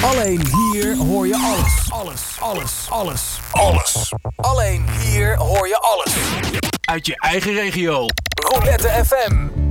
Alleen hier hoor je alles. Alles. Alleen hier hoor je alles. Uit je eigen regio. Roulette FM.